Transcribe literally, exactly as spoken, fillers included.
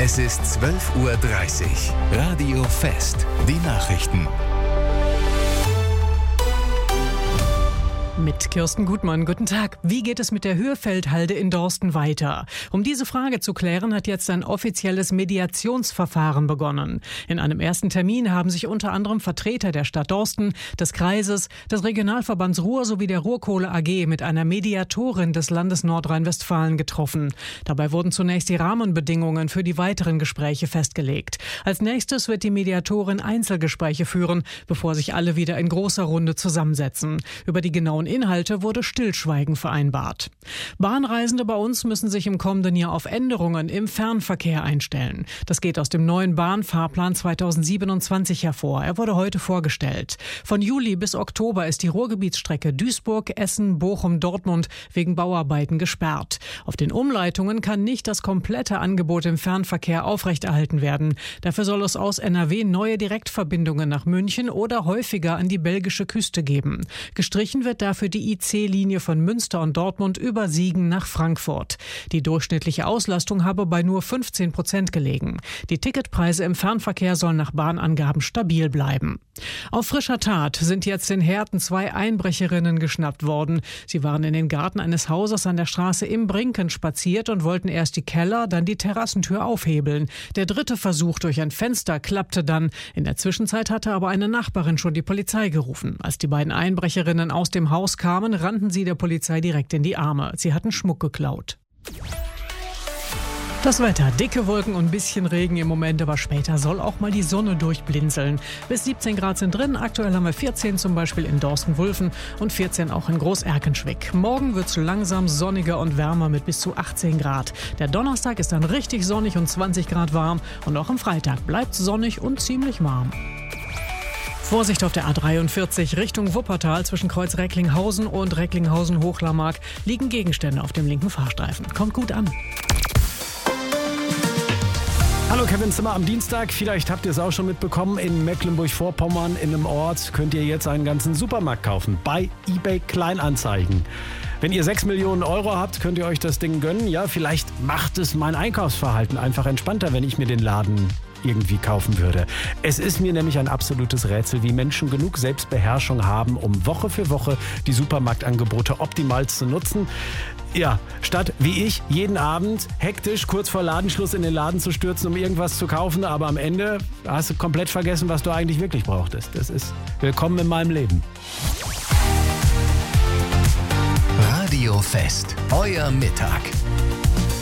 Es ist zwölf Uhr dreißig. Radio Fest. Die Nachrichten. Mit Kirsten Gutmann. Guten Tag. Wie geht es mit der Hürfeldhalde in Dorsten weiter? Um diese Frage zu klären, hat jetzt ein offizielles Mediationsverfahren begonnen. In einem ersten Termin haben sich unter anderem Vertreter der Stadt Dorsten, des Kreises, des Regionalverbands Ruhr sowie der Ruhrkohle A G mit einer Mediatorin des Landes Nordrhein-Westfalen getroffen. Dabei wurden zunächst die Rahmenbedingungen für die weiteren Gespräche festgelegt. Als nächstes wird die Mediatorin Einzelgespräche führen, bevor sich alle wieder in großer Runde zusammensetzen. Über die genauen Inhalte wurde Stillschweigen vereinbart. Bahnreisende bei uns müssen sich im kommenden Jahr auf Änderungen im Fernverkehr einstellen. Das geht aus dem neuen Bahnfahrplan zweitausendsiebenundzwanzig hervor. Er wurde heute vorgestellt. Von Juli bis Oktober ist die Ruhrgebietsstrecke Duisburg, Essen, Bochum, Dortmund wegen Bauarbeiten gesperrt. Auf den Umleitungen kann nicht das komplette Angebot im Fernverkehr aufrechterhalten werden. Dafür soll es aus N R W neue Direktverbindungen nach München oder häufiger an die belgische Küste geben. Gestrichen wird dafür für die I C-Linie von Münster und Dortmund über Siegen nach Frankfurt. Die durchschnittliche Auslastung habe bei nur fünfzehn Prozent gelegen. Die Ticketpreise im Fernverkehr sollen nach Bahnangaben stabil bleiben. Auf frischer Tat sind jetzt in Herten zwei Einbrecherinnen geschnappt worden. Sie waren in den Garten eines Hauses an der Straße im Brinken spaziert und wollten erst die Keller, dann die Terrassentür aufhebeln. Der dritte Versuch durch ein Fenster klappte dann. In der Zwischenzeit hatte aber eine Nachbarin schon die Polizei gerufen. Als die beiden Einbrecherinnen aus dem Haus kamen, rannten sie der Polizei direkt in die Arme. Sie hatten Schmuck geklaut. Das Wetter, dicke Wolken und ein bisschen Regen im Moment, aber später soll auch mal die Sonne durchblinzeln. Bis siebzehn Grad sind drin, aktuell haben wir vierzehn zum Beispiel in Dorsten-Wulfen und vierzehn auch in Groß-Erkenschwick. Morgen wird es langsam sonniger und wärmer mit bis zu achtzehn Grad. Der Donnerstag ist dann richtig sonnig und zwanzig Grad warm und auch am Freitag bleibt es sonnig und ziemlich warm. Vorsicht auf der A dreiundvierzig Richtung Wuppertal zwischen Kreuz Recklinghausen und Recklinghausen-Hochlarmark liegen Gegenstände auf dem linken Fahrstreifen. Kommt gut an. Hallo, Kevin Zimmer am Dienstag. Vielleicht habt ihr es auch schon mitbekommen. In Mecklenburg-Vorpommern in einem Ort könnt ihr jetzt einen ganzen Supermarkt kaufen. Bei eBay Kleinanzeigen. Wenn ihr sechs Millionen Euro habt, könnt ihr euch das Ding gönnen. Ja, vielleicht macht es mein Einkaufsverhalten einfach entspannter, wenn ich mir den Laden irgendwie kaufen würde. Es ist mir nämlich ein absolutes Rätsel, wie Menschen genug Selbstbeherrschung haben, um Woche für Woche die Supermarktangebote optimal zu nutzen. Ja, statt wie ich jeden Abend hektisch kurz vor Ladenschluss in den Laden zu stürzen, um irgendwas zu kaufen, aber am Ende hast du komplett vergessen, was du eigentlich wirklich brauchtest. Das ist willkommen in meinem Leben. Radio Fest. Euer Mittag.